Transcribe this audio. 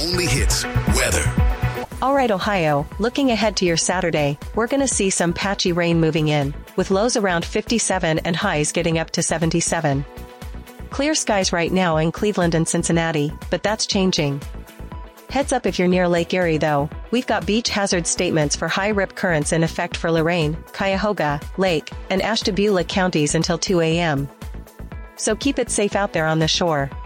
only hits weather. All right, Ohio, looking ahead to your Saturday, we're going to see some patchy rain moving in, with lows around 57 and highs getting up to 77. Clear skies right now in Cleveland and Cincinnati, but that's changing. Heads up if you're near Lake Erie though, we've got beach hazard statements for high rip currents in effect for Lorain, Cuyahoga, Lake, and Ashtabula counties until 2 a.m. So keep it safe out there on the shore.